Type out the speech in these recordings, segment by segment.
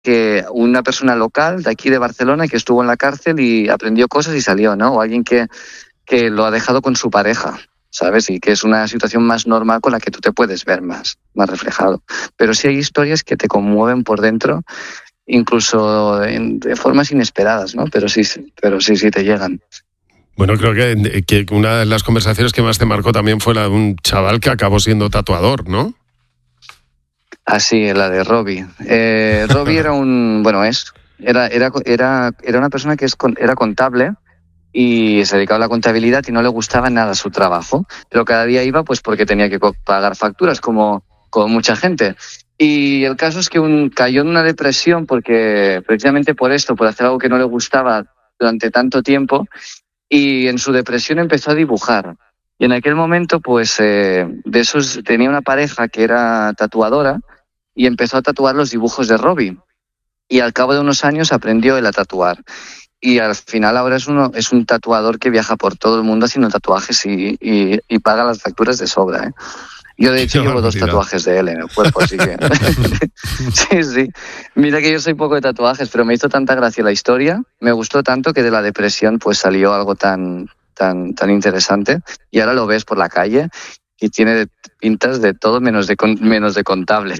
que una persona local de aquí de Barcelona que estuvo en la cárcel y aprendió cosas y salió, ¿no? O alguien que lo ha dejado con su pareja, ¿sabes? Y que es una situación más normal con la que tú te puedes ver más reflejado. Pero sí hay historias que te conmueven por dentro, incluso de formas inesperadas, ¿no? Pero sí te llegan. Bueno, creo que una de las conversaciones que más te marcó también fue la de un chaval que acabó siendo tatuador, ¿no? Ah, sí, la de Robbie. Robbie era una persona que era contable y se dedicaba a la contabilidad y no le gustaba nada su trabajo, pero cada día iba pues porque tenía que pagar facturas como mucha gente. Y el caso es que cayó en una depresión porque precisamente por esto, por hacer algo que no le gustaba durante tanto tiempo, y en su depresión empezó a dibujar. Y en aquel momento pues de esos tenía una pareja que era tatuadora y empezó a tatuar los dibujos de Robbie. Y al cabo de unos años aprendió él a tatuar. Y al final ahora es un tatuador que viaja por todo el mundo haciendo tatuajes y paga las facturas de sobra, ¿eh? Yo de hecho llevo 2 tatuajes de él en el cuerpo, así que... sí. Mira que yo soy poco de tatuajes, pero me hizo tanta gracia la historia, me gustó tanto que de la depresión pues salió algo tan interesante. Y ahora lo ves por la calle y tiene pintas de todo menos de contable.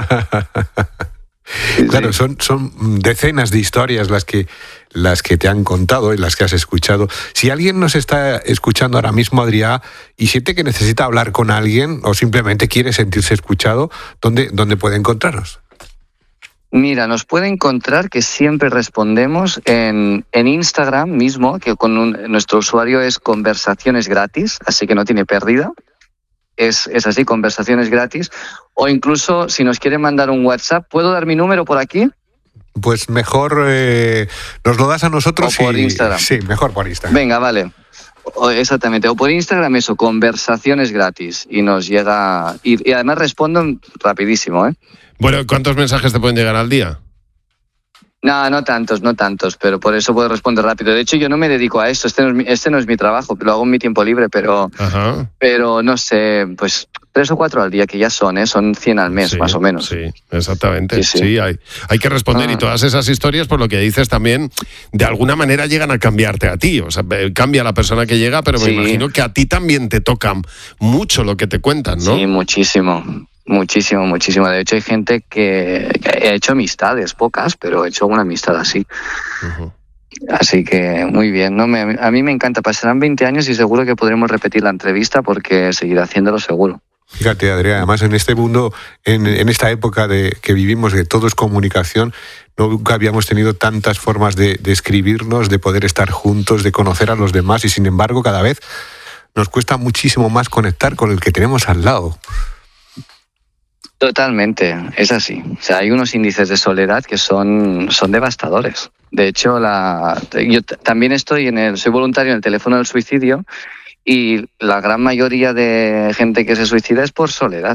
Claro, son decenas de historias las que te han contado y las que has escuchado. Si alguien nos está escuchando ahora mismo, Adrià, y siente que necesita hablar con alguien o simplemente quiere sentirse escuchado, ¿dónde puede encontrarnos? Mira, nos puede encontrar, que siempre respondemos en Instagram mismo, que nuestro usuario es Conversaciones Gratis, así que no tiene pérdida. Es así, Conversaciones Gratis. O incluso, si nos quieren mandar un WhatsApp, ¿puedo dar mi número por aquí? Pues mejor nos lo das a nosotros. O por Instagram. Sí, mejor por Instagram. Venga, vale. Exactamente. O por Instagram eso, Conversaciones Gratis. Y nos llega... Y además respondo rapidísimo, ¿eh? Bueno, ¿cuántos mensajes te pueden llegar al día? No tantos, pero por eso puedo responder rápido. De hecho, yo no me dedico a esto, este no es mi trabajo, lo hago en mi tiempo libre, pero no sé, pues 3 o 4 al día, que ya son 100 al mes, más o menos. Sí, exactamente. Sí. Hay que responder, y todas esas historias, por lo que dices también, de alguna manera llegan a cambiarte a ti. O sea, cambia la persona que llega, pero me imagino que a ti también te tocan mucho lo que te cuentan, ¿no? Sí, muchísimo. De hecho, hay gente que he hecho amistades, pocas, pero he hecho una amistad así. Uh-huh. Así que muy bien, ¿no? A mí me encanta. Pasarán 20 años y seguro que podremos repetir la entrevista porque seguiré haciéndolo seguro. Fíjate, Adrià, además en este mundo, en esta época que vivimos, de todo es comunicación, nunca habíamos tenido tantas formas de escribirnos, de poder estar juntos, de conocer a los demás, y sin embargo cada vez nos cuesta muchísimo más conectar con el que tenemos al lado. Totalmente, es así. O sea, hay unos índices de soledad que son devastadores. De hecho, yo también soy voluntario en el teléfono del suicidio, y la gran mayoría de gente que se suicida es por soledad.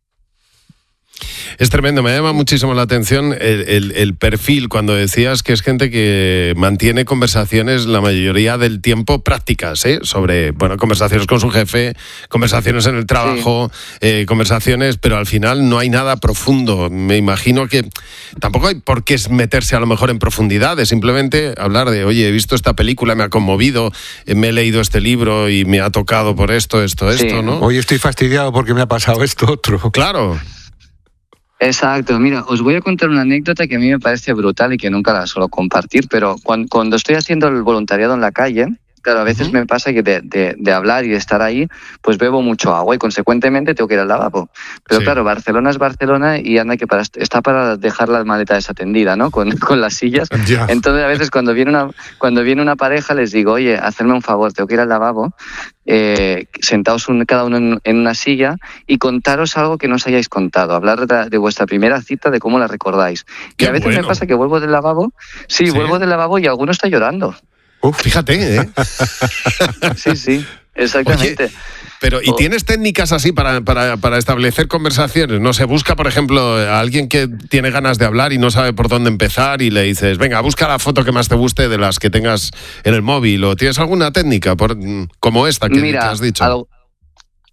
Es tremendo, me llama muchísimo la atención el perfil cuando decías que es gente que mantiene conversaciones la mayoría del tiempo prácticas, sobre, conversaciones con su jefe, conversaciones en el trabajo, conversaciones, pero al final no hay nada profundo. Me imagino que tampoco hay por qué meterse a lo mejor en profundidades, simplemente hablar de, oye, he visto esta película, me ha conmovido, me he leído este libro y me ha tocado por esto, ¿no? Hoy estoy fastidiado porque me ha pasado esto otro. Claro. Exacto, mira, os voy a contar una anécdota que a mí me parece brutal y que nunca la suelo compartir, pero cuando estoy haciendo el voluntariado en la calle, claro, a veces me pasa que de hablar y de estar ahí, pues bebo mucho agua y consecuentemente tengo que ir al lavabo. Pero claro, Barcelona es Barcelona y anda que está para dejar la maleta desatendida, ¿no? Con las sillas. Ya. Entonces a veces cuando viene una pareja les digo, oye, hacedme un favor, tengo que ir al lavabo, sentaos cada uno en una silla y contaros algo que no os hayáis contado, hablar de vuestra primera cita, de cómo la recordáis. Y a veces me pasa que vuelvo del lavabo, vuelvo del lavabo y alguno está llorando. Fíjate, ¿eh? Sí, exactamente. Oye, pero ¿y tienes técnicas así para establecer conversaciones? No sé, busca, por ejemplo, a alguien que tiene ganas de hablar y no sabe por dónde empezar y le dices, venga, busca la foto que más te guste de las que tengas en el móvil, o ¿tienes alguna técnica como esta que has dicho?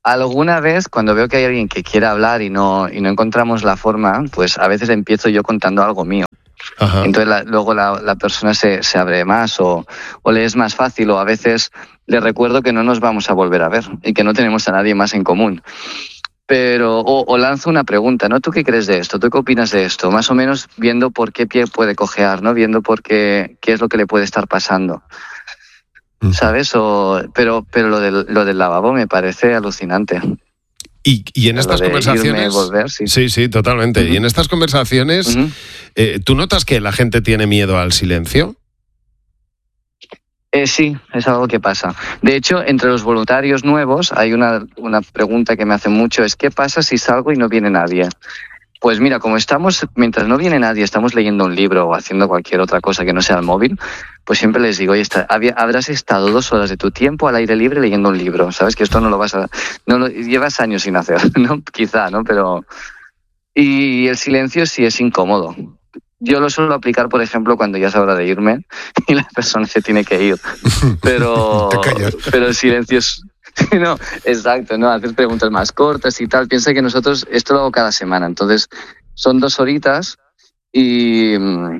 alguna vez, cuando veo que hay alguien que quiere hablar y no encontramos la forma, pues a veces empiezo yo contando algo mío. Ajá. Entonces luego la persona se abre más o le es más fácil, o a veces le recuerdo que no nos vamos a volver a ver y que no tenemos a nadie más en común. Pero o lanzo una pregunta, ¿no? ¿Tú qué crees de esto? ¿Tú qué opinas de esto? Más o menos viendo por qué pie puede cojear, ¿no? Viendo por qué es lo que le puede estar pasando. ¿Sabes? Pero lo del lavabo me parece alucinante. Y en estas conversaciones... Volver, sí, totalmente. Y en estas conversaciones, ¿tú notas que la gente tiene miedo al silencio? Sí, es algo que pasa. De hecho, entre los voluntarios nuevos hay una pregunta que me hacen mucho, es ¿qué pasa si salgo y no viene nadie? Pues mira, como mientras no viene nadie, estamos leyendo un libro o haciendo cualquier otra cosa que no sea el móvil, pues siempre les digo, oye, habrás estado 2 horas de tu tiempo al aire libre leyendo un libro, ¿sabes? Que esto no lo llevas años sin hacer, ¿no? Quizá, ¿no? Pero... Y el silencio sí es incómodo. Yo lo suelo aplicar, por ejemplo, cuando ya es hora de irme y la persona se tiene que ir. Pero el silencio es... No, exacto, ¿no? Hacer preguntas más cortas y tal. Piensa que nosotros esto lo hago cada semana, entonces son 2 horitas y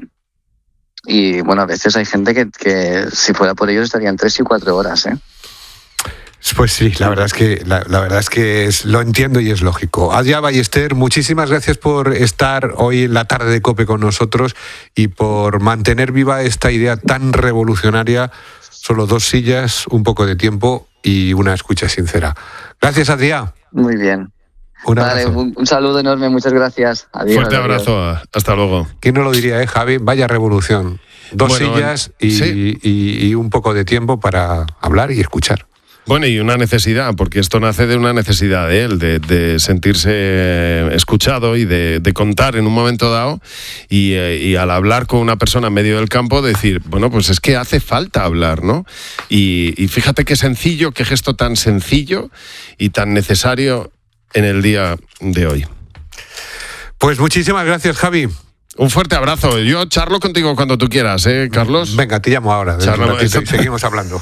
bueno, a veces hay gente que si fuera por ellos estarían 3 y 4 horas, ¿eh? Pues sí, la verdad es que lo entiendo y es lógico. Adrià Ballester, muchísimas gracias por estar hoy en la tarde de COPE con nosotros y por mantener viva esta idea tan revolucionaria. Solo 2 sillas, un poco de tiempo y una escucha sincera. Gracias, Adrià. Muy bien. Un abrazo. Vale, un saludo enorme, muchas gracias. Adiós. Fuerte abrazo, hasta luego. ¿Quién no lo diría, Javi? Vaya revolución. 2 sillas y un poco de tiempo para hablar y escuchar. Bueno, y una necesidad, porque esto nace de una necesidad de él, de sentirse escuchado y de contar en un momento dado y al hablar con una persona en medio del campo decir, bueno, pues es que hace falta hablar, ¿no? Y fíjate qué sencillo, qué gesto tan sencillo y tan necesario en el día de hoy. Pues muchísimas gracias, Javi. Un fuerte abrazo. Yo charlo contigo cuando tú quieras, ¿eh, Carlos? Venga, te llamo ahora. Seguimos hablando.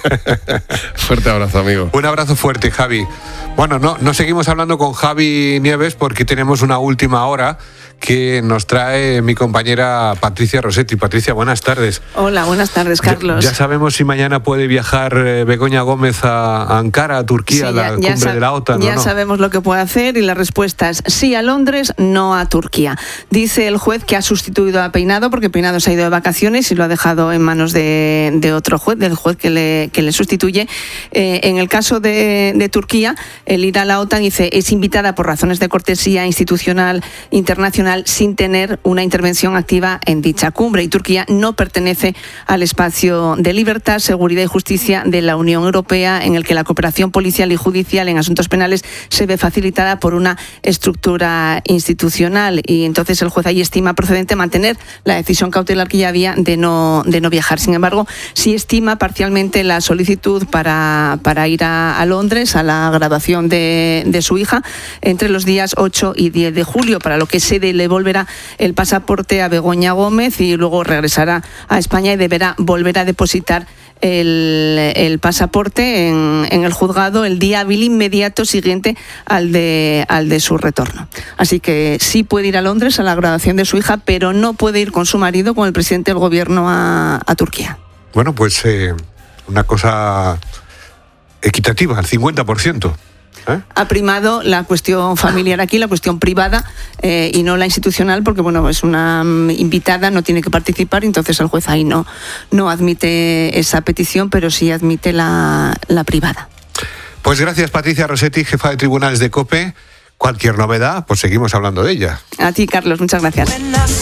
Fuerte abrazo, amigo. Un abrazo fuerte, Javi. Bueno, no seguimos hablando con Javi Nieves porque tenemos una última hora que nos trae mi compañera Patricia Rossetti. Patricia, buenas tardes. Hola, buenas tardes, Carlos. Ya sabemos si mañana puede viajar Begoña Gómez a Ankara, a Turquía, a la cumbre de la OTAN. Ya sabemos lo que puede hacer y la respuesta es sí a Londres, no a Turquía. Dice el juez que ha sustituido a Peinado porque Peinado se ha ido de vacaciones y lo ha dejado en manos de otro juez, del juez que le sustituye. En el caso de Turquía, el ir a la OTAN, dice, es invitada por razones de cortesía institucional internacional sin tener una intervención activa en dicha cumbre. Y Turquía no pertenece al espacio de libertad, seguridad y justicia de la Unión Europea, en el que la cooperación policial y judicial en asuntos penales se ve facilitada por una estructura institucional. Y entonces el juez ahí estima procedente mantener la decisión cautelar que ya había de no viajar. Sin embargo, sí estima parcialmente la solicitud para ir a Londres a la graduación de su hija entre los días 8 y 10 de julio, para lo que se le devolverá el pasaporte a Begoña Gómez y luego regresará a España y deberá volver a depositar el pasaporte en el juzgado el día hábil inmediato siguiente al de su retorno. Así que sí puede ir a Londres a la graduación de su hija, pero no puede ir con su marido, con el presidente del gobierno, a Turquía. Bueno, pues una cosa equitativa, al 50%. Ha primado la cuestión familiar aquí, la cuestión privada y no la institucional, porque bueno, es una invitada, no tiene que participar, entonces el juez ahí no admite esa petición, pero sí admite la privada. Pues gracias, Patricia Rossetti, jefa de tribunales de COPE. Cualquier novedad, pues seguimos hablando de ella. A ti, Carlos, muchas gracias.